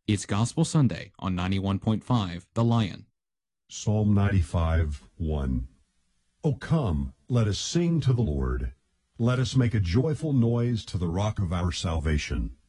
It's Gospel Sunday on 91.5 The Lion. Psalm 95, 1. O come, let us sing to the Lord. Let us make a joyful noise to the rock of our salvation.